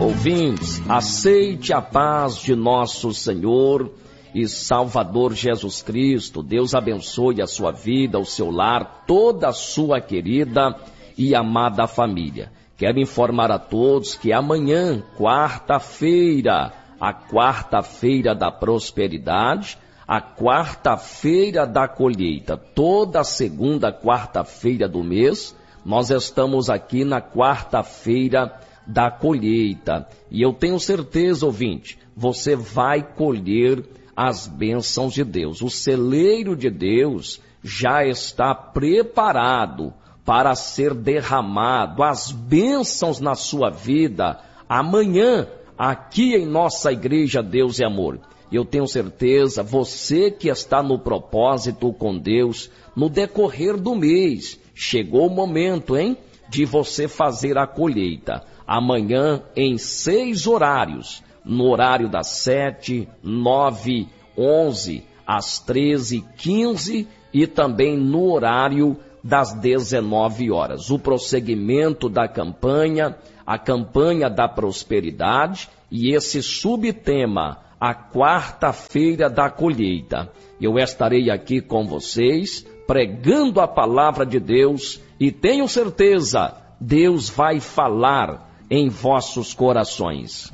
Ouvintes, aceite a paz de nosso Senhor e Salvador Jesus Cristo. Deus abençoe a sua vida, o seu lar, toda a sua querida e amada família. Quero informar a todos que amanhã, quarta-feira, a quarta-feira da prosperidade, a quarta-feira da colheita, toda segunda quarta-feira do mês, nós estamos aqui na quarta-feira da colheita. E eu tenho certeza, ouvinte, você vai colher as bênçãos de Deus. O celeiro de Deus já está preparado para ser derramado. As bênçãos na sua vida, amanhã, aqui em nossa igreja Deus e Amor. Eu tenho certeza, você que está no propósito com Deus, no decorrer do mês, chegou o momento, de você fazer a colheita. Amanhã, em 6 horários, no horário das 7, 9, 11, às 13, 15 e também no horário das 19 horas. O prosseguimento da campanha, a campanha da prosperidade e esse subtema, a quarta-feira da colheita. Eu estarei aqui com vocês, pregando a palavra de Deus e tenho certeza, Deus vai falar em vossos corações.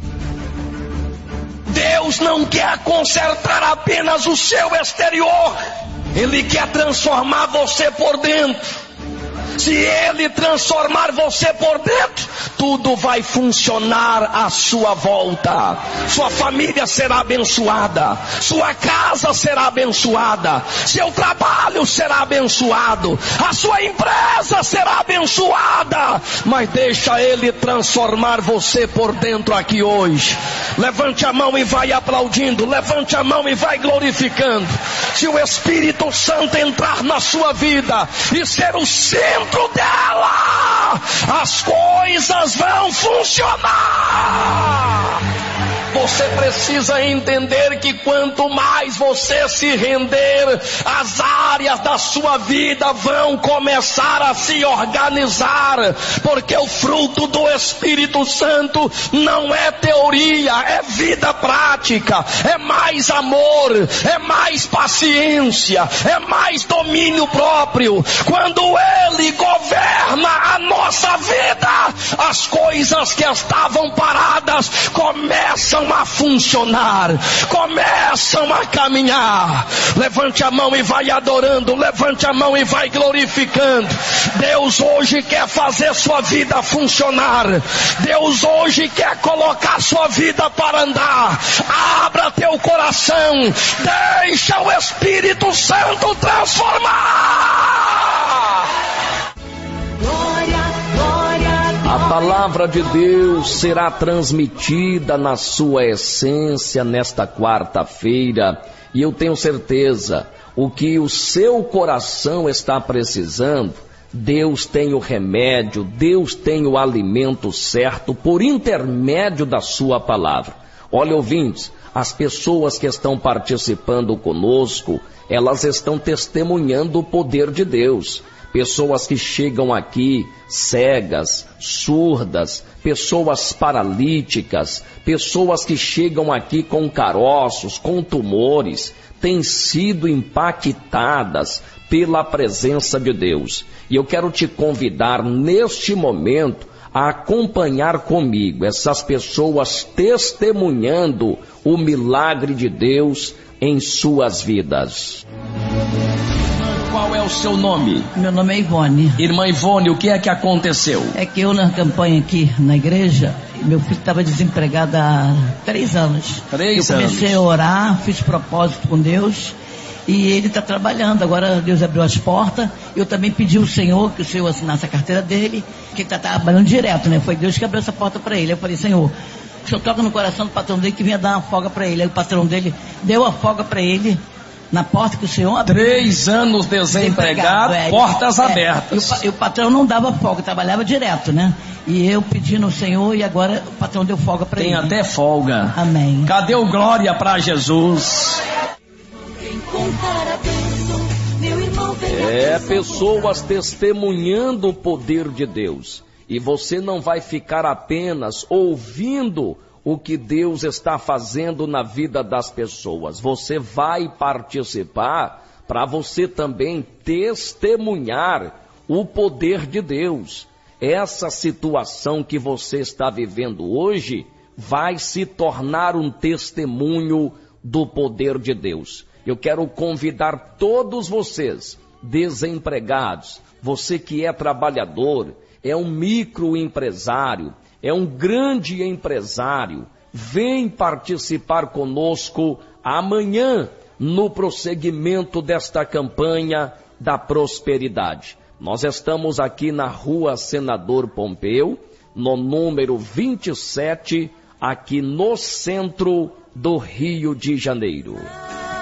Deus não quer consertar apenas o seu exterior, Ele quer transformar você por dentro. Se Ele transformar você por dentro, tudo vai funcionar à sua volta. Sua família será abençoada, sua casa será abençoada, seu trabalho será abençoado, a sua empresa será abençoada. Mas deixa Ele transformar você por dentro aqui hoje. Levante a mão e vai aplaudindo, levante a mão e vai glorificando. Se o Espírito Santo entrar na sua vida e ser o centro dela, as coisas vão funcionar. Você precisa entender que quanto mais você se render, as áreas da sua vida vão começar a se organizar, porque o fruto do Espírito Santo não é teoria, é vida prática, é mais amor, é mais paciência, é mais domínio próprio. Quando Ele governa a nossa vida, as coisas que estavam paradas começam a funcionar, começam a caminhar. Levante a mão e vai adorando, levante a mão e vai glorificando. Deus hoje quer fazer sua vida funcionar. Deus hoje quer colocar sua vida para andar. Abra teu coração, deixa o Espírito Santo transformar. A palavra de Deus será transmitida na sua essência nesta quarta-feira. E eu tenho certeza, o que o seu coração está precisando, Deus tem o remédio, Deus tem o alimento certo por intermédio da sua palavra. Olha, ouvintes, as pessoas que estão participando conosco, elas estão testemunhando o poder de Deus. Pessoas que chegam aqui cegas, surdas, pessoas paralíticas, pessoas que chegam aqui com caroços, com tumores, têm sido impactadas pela presença de Deus. E eu quero te convidar neste momento a acompanhar comigo essas pessoas testemunhando o milagre de Deus em suas vidas. Qual é o seu nome? Meu nome é Ivone. Irmã Ivone, o que é que aconteceu? É que eu na campanha aqui na igreja, meu filho estava desempregado há 3 anos. 3 anos? Eu comecei a orar, fiz propósito com Deus e ele está trabalhando. Agora Deus abriu as portas. Eu também pedi ao Senhor que o Senhor assinasse a carteira dele, que ele está trabalhando direto, né? Foi Deus que abriu essa porta para ele. Eu falei, Senhor, o Senhor toca no coração do patrão dele que vinha dar uma folga para ele. Aí o patrão dele deu a folga para ele. Na porta que o Senhor abriu. 3 anos desempregado, portas abertas. E o patrão não dava folga, trabalhava direto, né? E eu pedi no Senhor e agora o patrão deu folga para ele. Tem até folga. Amém. Cadê o glória para Jesus? Pessoas testemunhando o poder de Deus. E você não vai ficar apenas ouvindo o que Deus está fazendo na vida das pessoas. Você vai participar para você também testemunhar o poder de Deus. Essa situação que você está vivendo hoje vai se tornar um testemunho do poder de Deus. Eu quero convidar todos vocês, desempregados, você que é trabalhador, é um microempresário, é um grande empresário, vem participar conosco amanhã no prosseguimento desta campanha da prosperidade. Nós estamos aqui na Rua Senador Pompeu, no número 27, aqui no centro do Rio de Janeiro.